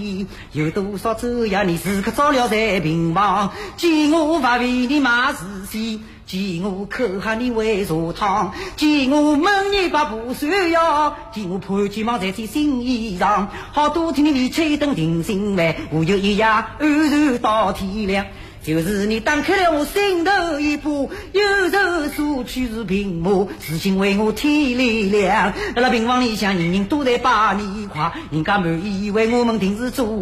有多少次呀？你时刻照料在病房，见我不为你买事情，见我口喊你为茶汤，见我问你把不算药，见我盘鸡毛在新衣裳，好多天你吹灯定心丸，我有一夜安然到天亮。就是你打开了我心头一把，有愁诉去是平马，事情为我添力量。那病房里向人人都在把你夸，人家满以为我们定是做